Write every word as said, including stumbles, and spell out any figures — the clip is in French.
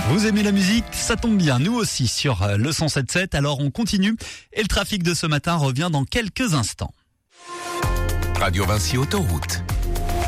Vous aimez la musique? Ça tombe bien, nous aussi sur le cent sept sept. Alors on continue et le trafic de ce matin revient dans quelques instants. Radio Vinci Autoroute.